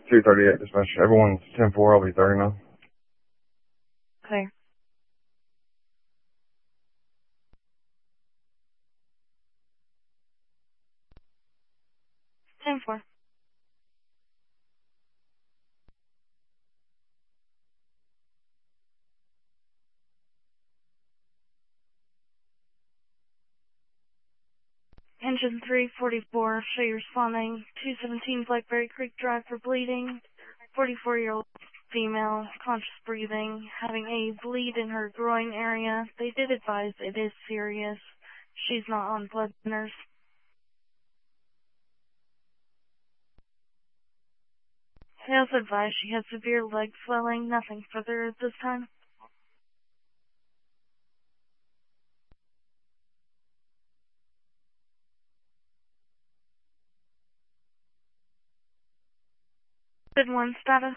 238 dispatch. Everyone's 10-4. I'll be 30 now. Okay. Ten four. Engine 344, show you responding. 217 Blackberry Creek Drive for bleeding. 44-year-old female, conscious breathing, having a bleed in her groin area. They did advise it is serious. She's not on blood thinners. They also advised she has severe leg swelling, nothing further at this time. Good one, status.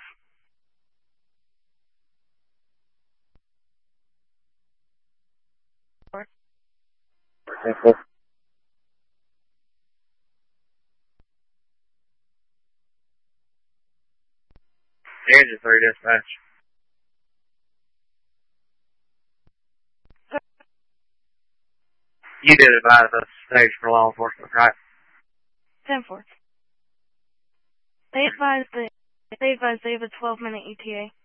Engine 3 dispatch. You did advise us stage for law enforcement, right? 10-4. They advised they have a 12-minute ETA.